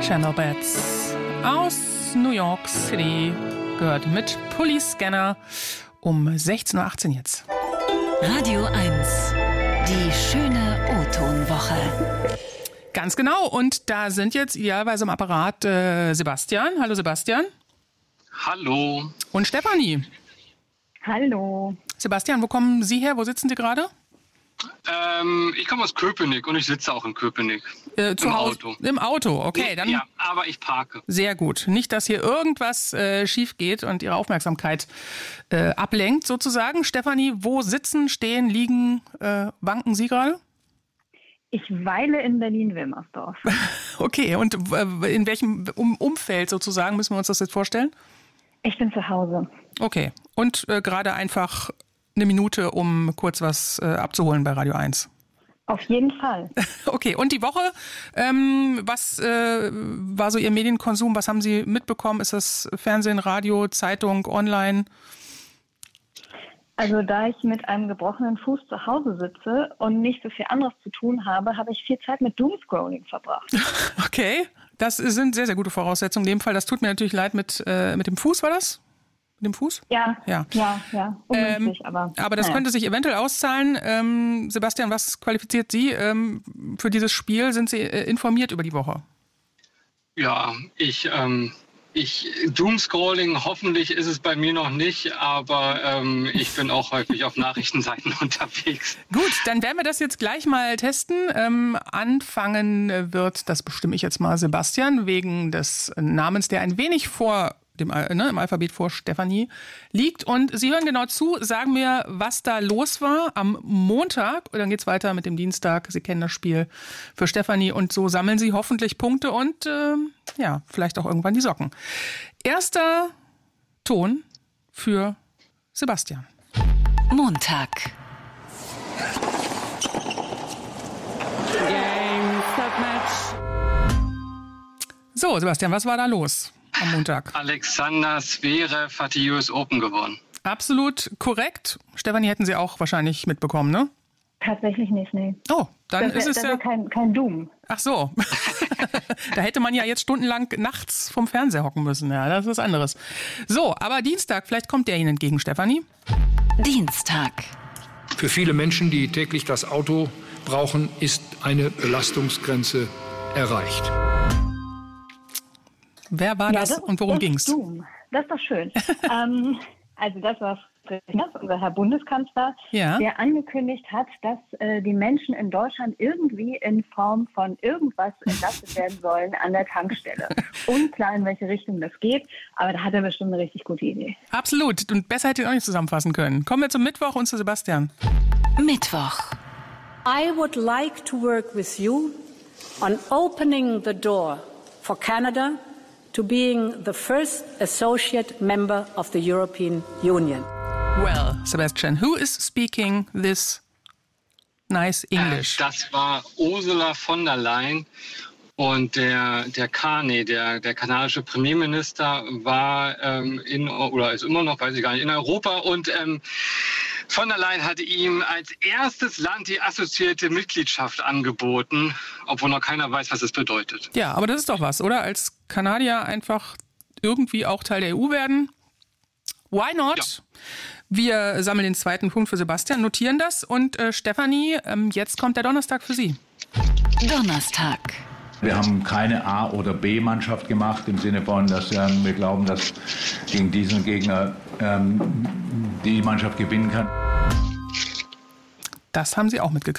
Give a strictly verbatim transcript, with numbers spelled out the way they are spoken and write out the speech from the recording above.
Channel Bats aus New York City gehört mit Police Scanner um sechzehn Uhr achtzehn jetzt. Radio eins, die schöne O-Ton-Woche. Ganz genau, und da sind jetzt idealerweise im Apparat äh, Sebastian. Hallo Sebastian. Hallo. Und Stefanie. Hallo. Sebastian, wo kommen Sie her? Wo sitzen Sie gerade? Ähm, ich komme aus Köpenick und ich sitze auch in Köpenick. Äh, zu Im Hause, Auto. Im Auto, okay. Dann Ja, aber ich parke. sehr gut. Nicht, dass hier irgendwas äh, schief geht und Ihre Aufmerksamkeit äh, ablenkt sozusagen. Stefanie, wo sitzen, stehen, liegen, äh, wanken Sie gerade? Ich weile in Berlin-Wilmersdorf. Okay, und äh, in welchem um Umfeld sozusagen müssen wir uns das jetzt vorstellen? Ich bin zu Hause. Okay, und äh, gerade einfach eine Minute, um kurz was äh, abzuholen bei Radio eins. Auf jeden Fall. Okay, und die Woche, ähm, was äh, war so Ihr Medienkonsum? Was haben Sie mitbekommen? Ist das Fernsehen, Radio, Zeitung, online? Also da ich mit einem gebrochenen Fuß zu Hause sitze und nicht so viel anderes zu tun habe, habe ich viel Zeit mit Doomscrolling verbracht. Okay, das sind sehr, sehr gute Voraussetzungen. In dem Fall, das tut mir natürlich leid mit, äh, mit dem Fuß, war das? Mit dem Fuß? Ja, ja, ja, ja, ungünstig, ähm, aber... Aber das naja. könnte sich eventuell auszahlen. Ähm, Sebastian, was qualifiziert Sie ähm, für dieses Spiel? Sind Sie äh, informiert über die Woche? Ja, ich, ähm, ich, Doomscrolling, hoffentlich ist es bei mir noch nicht, aber ähm, ich bin auch häufig auf Nachrichtenseiten unterwegs. Gut, dann werden wir das jetzt gleich mal testen. Ähm, anfangen wird, das bestimme ich jetzt mal, Sebastian, wegen des Namens, der ein wenig vor dem, ne, im Alphabet vor Stefanie liegt. Und Sie hören genau zu, sagen mir, was da los war am Montag. Und dann geht's weiter mit dem Dienstag. Sie kennen das Spiel für Stefanie. Und so sammeln Sie hoffentlich Punkte und äh, ja, vielleicht auch irgendwann die Socken. Erster Ton für Sebastian. Montag. Game, Start Match. So, Sebastian, was war da los am Montag? Alexander Zverev hat die U S Open gewonnen. Absolut korrekt. Stefanie, hätten Sie auch wahrscheinlich mitbekommen, ne? Tatsächlich nicht, nee. Oh, dann Das ist wär, es das ja... wär kein, kein Doom. Ach so. Da hätte man ja jetzt stundenlang nachts vom Fernseher hocken müssen. Ja, das ist was anderes. So, aber Dienstag, vielleicht kommt der Ihnen entgegen, Stefanie. Dienstag. Für viele Menschen, die täglich das Auto brauchen, ist eine Belastungsgrenze erreicht. Wer war Ja, das, und worum das ging's? ist Doom. Das ist doch schön. ähm, also das war unser Herr Bundeskanzler, Ja. der angekündigt hat, dass äh, die Menschen in Deutschland irgendwie in Form von irgendwas entlastet werden sollen an der Tankstelle. Unklar, in welche Richtung das geht, aber da hat er bestimmt eine richtig gute Idee. Absolut. Und besser hätte ich auch nicht zusammenfassen können. Kommen wir zum Mittwoch und zu Sebastian. Mittwoch. I would like to work with you on opening the door for Canada to being the first associate member of the European Union. Well, Sebastian, who is speaking this nice English? Äh, das war Ursula von der Leyen. Und der, der Carney, der, der kanadische Premierminister, war ähm, in, oder ist immer noch, weiß ich gar nicht, in Europa. Und ähm, von der Leyen hatte ihm als erstes Land die assoziierte Mitgliedschaft angeboten, obwohl noch keiner weiß, was das bedeutet. Ja, aber das ist doch was, oder? Als Kanadier einfach irgendwie auch Teil der E U werden. Why not? Ja. Wir sammeln den zweiten Punkt für Sebastian, notieren das. Und äh, Stefanie, ähm, jetzt kommt der Donnerstag für Sie. Donnerstag. Wir haben keine A- oder B-Mannschaft gemacht, im Sinne von, dass ähm, wir glauben, dass gegen diesen Gegner ähm, die Mannschaft gewinnen kann. Das haben Sie auch mitgekriegt.